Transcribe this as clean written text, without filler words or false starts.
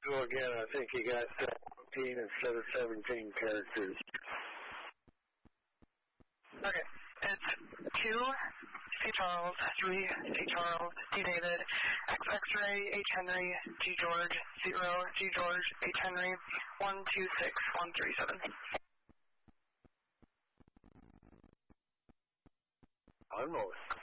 go again. I think you got 17 instead of 17 characters. Okay. It's 2, C. Charles, 3, C. Charles, D. David, X. X-ray, H. Henry, G. George, 0, G. George, H. Henry, 126137. Almost.